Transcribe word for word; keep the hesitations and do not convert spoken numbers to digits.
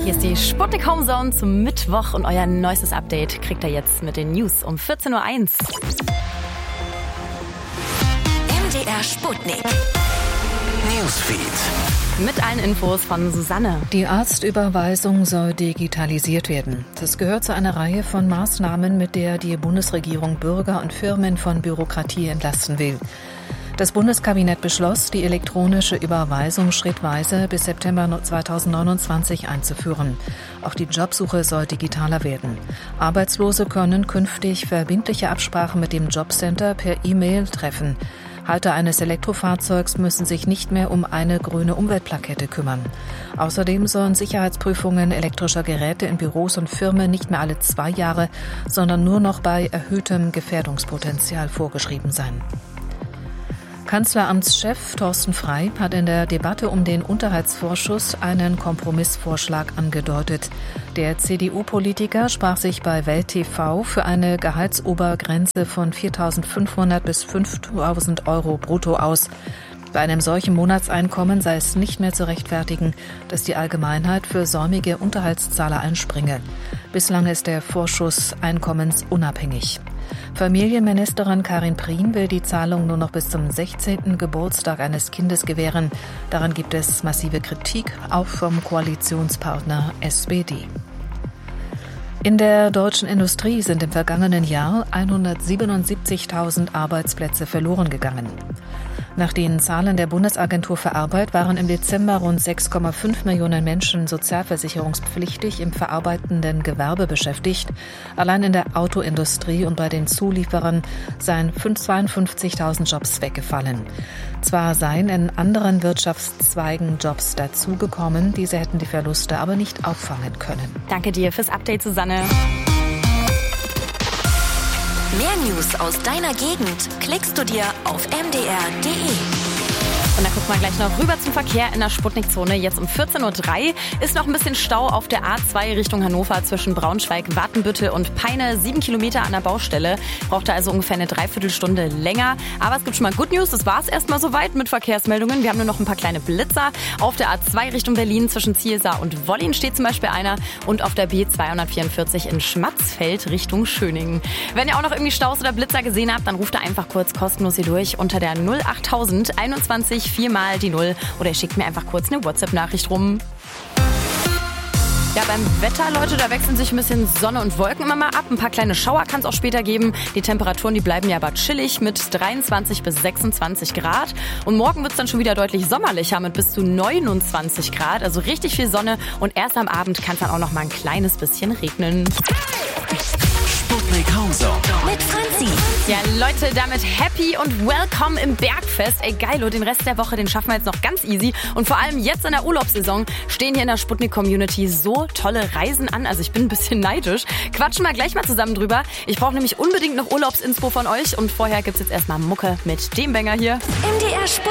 Hier ist die Sputnik Homezone zum Mittwoch und euer neuestes Update kriegt ihr jetzt mit den News um vierzehn Uhr eins. M D R Sputnik Newsfeed. Mit allen Infos von Susanne. Die Arztüberweisung soll digitalisiert werden. Das gehört zu einer Reihe von Maßnahmen, mit der die Bundesregierung Bürger und Firmen von Bürokratie entlasten will. Das Bundeskabinett beschloss, die elektronische Überweisung schrittweise bis September zweitausendneunundzwanzig einzuführen. Auch die Jobsuche soll digitaler werden. Arbeitslose können künftig verbindliche Absprachen mit dem Jobcenter per E-Mail treffen. Halter eines Elektrofahrzeugs müssen sich nicht mehr um eine grüne Umweltplakette kümmern. Außerdem sollen Sicherheitsprüfungen elektrischer Geräte in Büros und Firmen nicht mehr alle zwei Jahre, sondern nur noch bei erhöhtem Gefährdungspotenzial vorgeschrieben sein. Kanzleramtschef Thorsten Frey hat in der Debatte um den Unterhaltsvorschuss einen Kompromissvorschlag angedeutet. Der C D U-Politiker sprach sich bei Welt T V für eine Gehaltsobergrenze von viertausendfünfhundert bis fünftausend Euro brutto aus. Bei einem solchen Monatseinkommen sei es nicht mehr zu rechtfertigen, dass die Allgemeinheit für säumige Unterhaltszahler einspringe. Bislang ist der Vorschuss einkommensunabhängig. Familienministerin Karin Prien will die Zahlung nur noch bis zum sechzehnten Geburtstag eines Kindes gewähren. Daran gibt es massive Kritik, auch vom Koalitionspartner S P D. In der deutschen Industrie sind im vergangenen Jahr hundertsiebenundsiebzigtausend Arbeitsplätze verloren gegangen. Nach den Zahlen der Bundesagentur für Arbeit waren im Dezember rund sechs Komma fünf Millionen Menschen sozialversicherungspflichtig im verarbeitenden Gewerbe beschäftigt. Allein in der Autoindustrie und bei den Zulieferern seien zweiundfünfzigtausend Jobs weggefallen. Zwar seien in anderen Wirtschaftszweigen Jobs dazugekommen, diese hätten die Verluste aber nicht auffangen können. Danke dir fürs Update, Susanne. Mehr News aus deiner Gegend klickst du dir auf m d r punkt d e. Und dann gucken wir gleich noch rüber zum Verkehr in der Sputnik-Zone. Jetzt um vierzehn Uhr drei ist noch ein bisschen Stau auf der A zwei Richtung Hannover zwischen Braunschweig, Watenbüttel und Peine. Sieben Kilometer an der Baustelle. Braucht da also ungefähr eine Dreiviertelstunde länger. Aber es gibt schon mal Good News. Das war es erstmal soweit mit Verkehrsmeldungen. Wir haben nur noch ein paar kleine Blitzer. Auf der A zwei Richtung Berlin zwischen Zielsaar und Wollin steht zum Beispiel einer. Und auf der B zweihundertvierundvierzig in Schmatzfeld Richtung Schöningen. Wenn ihr auch noch irgendwie Staus oder Blitzer gesehen habt, dann ruft da einfach kurz kostenlos hier durch unter der null achttausend einundzwanzig viermal die Null oder ihr schickt mir einfach kurz eine WhatsApp-Nachricht rum. Ja, beim Wetter, Leute, da wechseln sich ein bisschen Sonne und Wolken immer mal ab. Ein paar kleine Schauer kann es auch später geben. Die Temperaturen, die bleiben ja aber chillig mit dreiundzwanzig bis sechsundzwanzig Grad. Und morgen wird es dann schon wieder deutlich sommerlicher mit bis zu neunundzwanzig Grad. Also richtig viel Sonne und erst am Abend kann es dann auch noch mal ein kleines bisschen regnen. Sputnik Homezone mit Franzi. Ja, Leute, damit happy und welcome im Bergfest. Ey, geil, und den Rest der Woche, den schaffen wir jetzt noch ganz easy. Und vor allem jetzt in der Urlaubssaison stehen hier in der Sputnik-Community so tolle Reisen an. Also ich bin ein bisschen neidisch. Quatschen wir gleich mal zusammen drüber. Ich brauche nämlich unbedingt noch Urlaubsinspo von euch. Und vorher gibt's jetzt erstmal Mucke mit dem Banger hier. M D R Sputnik.